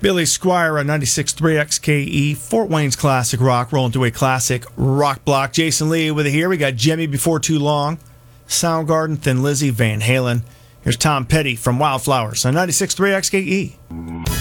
Billy Squire on 96.3 XKE, Fort Wayne's classic rock, rolling through a classic rock block. Jason Lee with it here. We got Jimmy Before Too Long, Soundgarden, Thin Lizzy, Van Halen. Here's Tom Petty from Wildflowers on 96.3 XKE.